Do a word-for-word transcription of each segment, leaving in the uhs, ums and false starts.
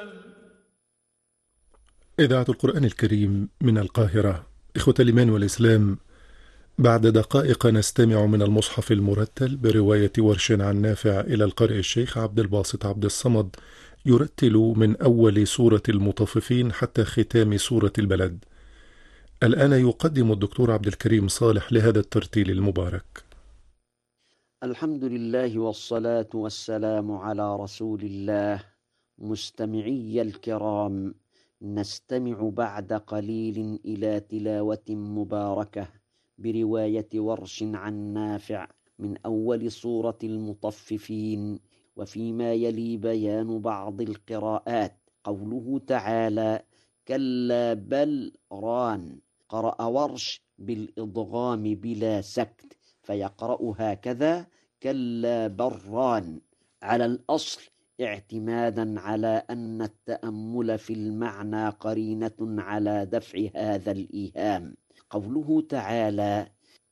إذاعة القرآن الكريم من القاهرة. إخوة الإيمان والإسلام، بعد دقائق نستمع من المصحف المرتل برواية ورش عن نافع إلى القارئ الشيخ عبد الباسط عبد الصمد، يرتل من أول سورة المطففين حتى ختام سورة البلد. الآن يقدم الدكتور عبد الكريم صالح لهذا الترتيل المبارك. الحمد لله والصلاة والسلام على رسول الله. مستمعي الكرام، نستمع بعد قليل إلى تلاوة مباركة برواية ورش عن نافع من أول سورة المطففين، وفيما يلي بيان بعض القراءات. قوله تعالى: كلا بل ران. قرأ ورش بالإضغام بلا سكت، فيقرأ هكذا: كلا بران، على الأصل، اعتمادا على أن التأمل في المعنى قرينة على دفع هذا الإيهام. قوله تعالى: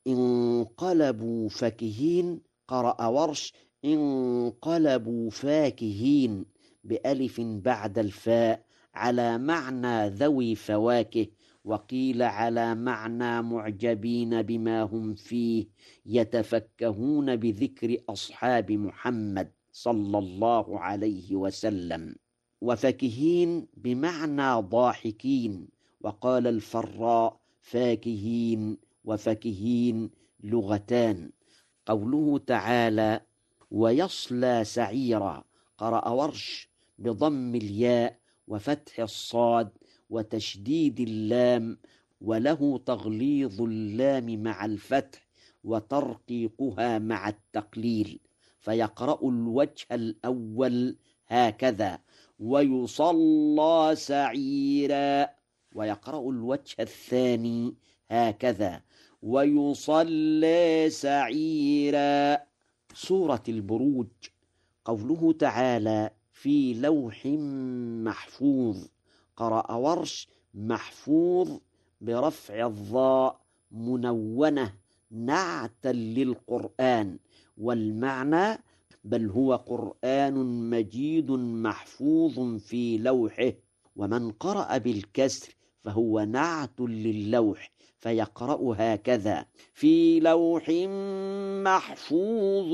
انقلبوا فكهين. قرأ ورش: انقلبوا فاكهين بألف بعد الفاء، على معنى ذوي فواكه، وقيل على معنى معجبين بما هم فيه، يتفكهون بذكر أصحاب محمد صلى الله عليه وسلم. وفكهين بمعنى ضاحكين، وقال الفراء: فاكهين وفكهين لغتان. قوله تعالى: ويصلى سعيرا. قرأ ورش بضم الياء وفتح الصاد وتشديد اللام، وله تغليظ اللام مع الفتح وترقيقها مع التقليل، فيقرأ الوجه الأول هكذا: ويصلى سعيرا، ويقرأ الوجه الثاني هكذا: ويصلى سعيرا. سورة البروج. قوله تعالى: في لوح محفوظ. قرأ ورش محفوظ برفع الضاء منونة نعتا للقرآن، والمعنى: بل هو قرآن مجيد محفوظ في لوحه. ومن قرأ بالكسر فهو نعت للوح، فيقرأ هكذا: في لوح محفوظ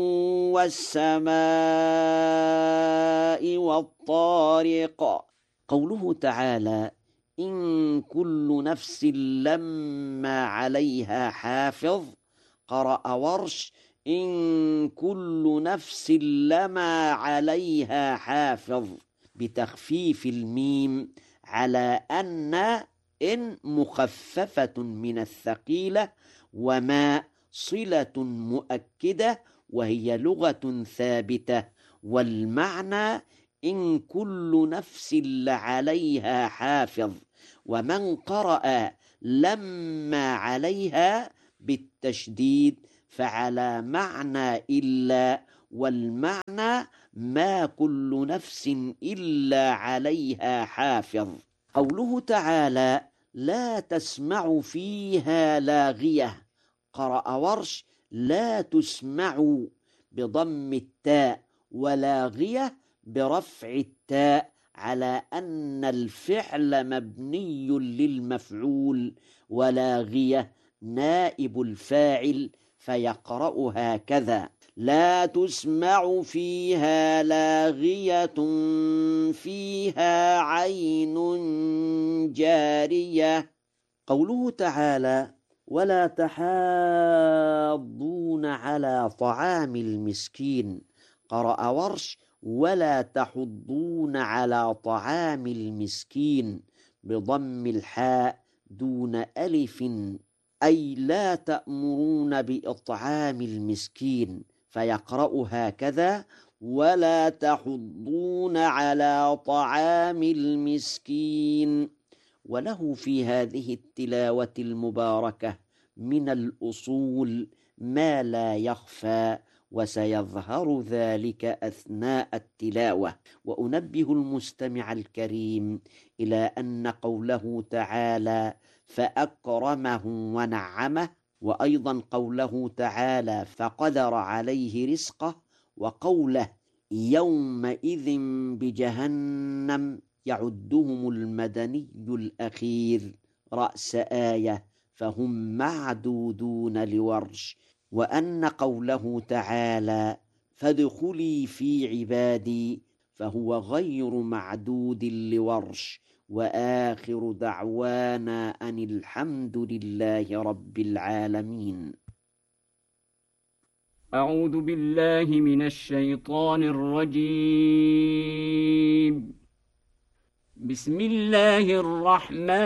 والسماء والطارق. قوله تعالى: إن كل نفس لما عليها حافظ. قرأ ورش: إن كل نفس لما عليها حافظ، بتخفيف الميم على أن إن مخففة من الثقيلة، وما صلة مؤكدة وهي لغة ثابتة، والمعنى: إن كل نفس لعليها حافظ. ومن قرأ لما عليها بالتشديد فعلى معنى إلا، والمعنى: ما كل نفس إلا عليها حافظ. قوله تعالى: لا تسمع فيها لاغية. قرأ ورش: لا تسمع بضم التاء، ولاغية برفع التاء، على أن الفعل مبني للمفعول، ولاغية نائب الفاعل، فيقرأ هكذا: لا تسمع فيها لاغية فيها عين جارية. قوله تعالى: ولا تحاضون على طعام المسكين. قرأ ورش: ولا تحضون على طعام المسكين بضم الحاء دون ألف، أي لا تأمرون بإطعام المسكين، فيقرأ هكذا: ولا تحضون على طعام المسكين. وله في هذه التلاوة المباركة من الأصول ما لا يخفى، وسيظهر ذلك أثناء التلاوة. وأنبه المستمع الكريم إلى أن قوله تعالى: فأكرمه ونعمه، وأيضا قوله تعالى: فقدر عليه رزقه، وقوله: يومئذ بجهنم يعدهم المدني الأخير رأس آية فهم معدودون لورش. وأن قوله تعالى فادخلي في عبادي فهو غير معدود لورش. وآخر دعوانا أن الحمد لله رب العالمين. أعوذ بالله من الشيطان الرجيم. بسم الله الرحمن